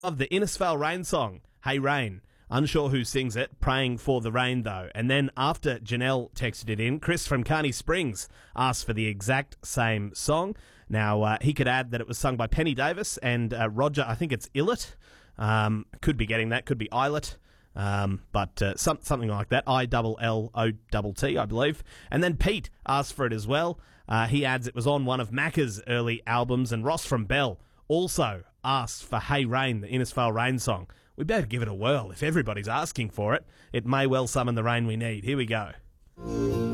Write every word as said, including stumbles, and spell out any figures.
Of the Innisfail Rain song, Hey Rain. Unsure who sings it, praying for the rain though. And then after Janelle texted it in, Chris from Carney Springs asked for the exact same song. Now, uh, he could add that it was sung by Penny Davis and uh, Roger, I think it's Illet. Um, could be getting that, could be Islet. Um, but uh, some, something like that, I L L O T T, I believe. And then Pete asked for it as well. Uh, he adds it was on one of Macca's early albums, and Ross from Bell also asked for Hey Rain, the Innisfail Rain song. We better give it a whirl. If everybody's asking for it, it may well summon the rain we need. Here we go.